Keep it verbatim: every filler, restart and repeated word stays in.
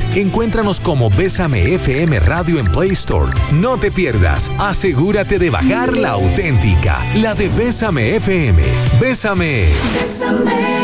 Encuéntranos como Bésame F M Radio en Play Store. No te pierdas. Asegúrate de bajar la auténtica, la de Bésame F M. Bésame. Bésame.